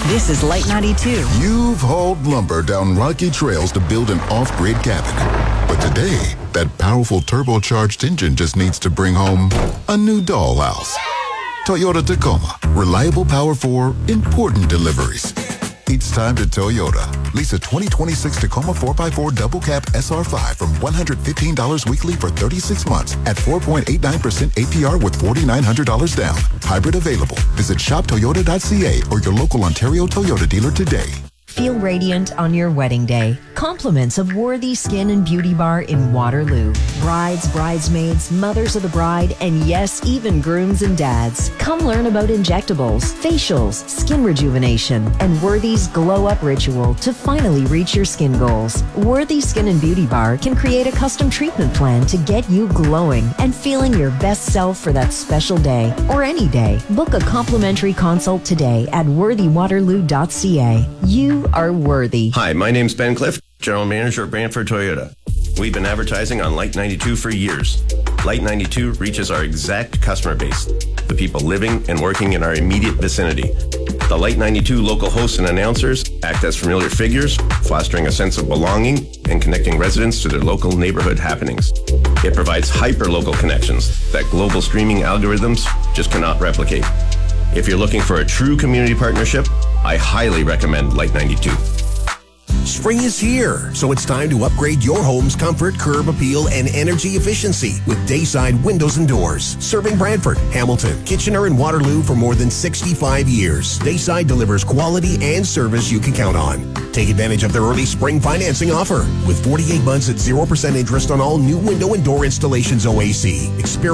This is Light 92. You've hauled lumber down rocky trails to build an off-grid cabin. But today, that powerful turbocharged engine just needs to bring home a new dollhouse. Toyota Tacoma. Reliable power for important deliveries. It's time to Toyota. Lease a 2026 Tacoma 4x4 double cab SR5 from $115 weekly for 36 months at 4.89% APR with $4,900 down. Hybrid available. Visit shoptoyota.ca or your local Ontario Toyota dealer today. Feel radiant on your wedding day. Compliments of Worthy Skin and Beauty Bar in Waterloo. Brides, bridesmaids, mothers of the bride, and yes, even grooms and dads. Come learn about injectables, facials, skin rejuvenation, and Worthy's Glow Up Ritual to finally reach your skin goals. Worthy Skin and Beauty Bar can create a custom treatment plan to get you glowing and feeling your best self for that special day or any day. Book a complimentary consult today at worthywaterloo.ca. You are worthy. Hi, my name's Ben Clift, General Manager at Brantford Toyota. We've been advertising on Light 92 for years. Light 92 reaches our exact customer base, the people living and working in our immediate vicinity. The Light 92 local hosts and announcers act as familiar figures, fostering a sense of belonging and connecting residents to their local neighborhood happenings. It provides hyper-local connections that global streaming algorithms just cannot replicate. If you're looking for a true community partnership, I highly recommend Light 92. Spring is here, so it's time to upgrade your home's comfort, curb appeal, and energy efficiency with Dayside Windows and Doors. Serving Brantford, Hamilton, Kitchener, and Waterloo for more than 65 years. Dayside delivers quality and service you can count on. Take advantage of their early spring financing offer with 48 months at 0% interest on all new window and door installations OAC. Experience